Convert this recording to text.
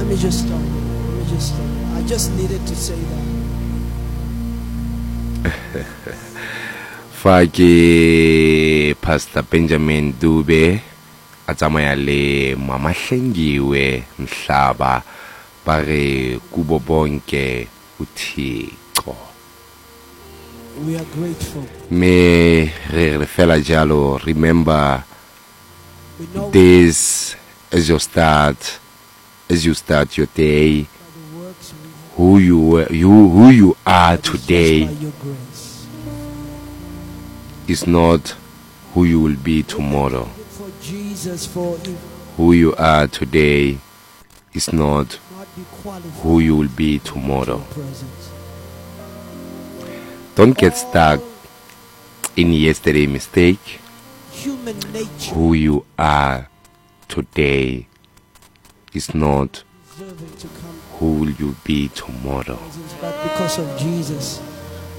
me just stop. I just needed to say that. Fa ke Pastor Benjamin Dube a tsamaya le Mama Hlengiwe Mhlaba ba re kubo bonke uThixo. We are grateful. Me re fela jalo, remember this as you start your day, who you are today is not who you will be tomorrow. Who you are today is not who you will be tomorrow. Don't get stuck in yesterday's mistake. Who you are today is not who will you be tomorrow. But because of Jesus.